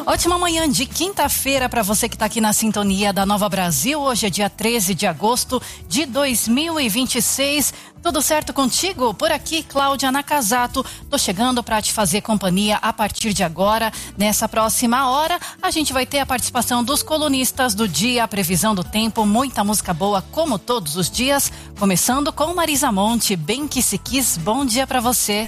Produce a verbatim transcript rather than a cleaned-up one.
Ótima manhã de quinta-feira para você que está aqui na sintonia da Nova Brasil. Hoje é dia treze de agosto de dois mil e vinte e seis. Tudo certo contigo? Por aqui, Cláudia Nakazato. Tô chegando para te fazer companhia a partir de agora. Nessa próxima hora, a gente vai ter a participação dos colunistas do dia, a previsão do tempo, muita música boa como todos os dias. Começando com Marisa Monte, Bem Que Se Quis. Bom dia para você.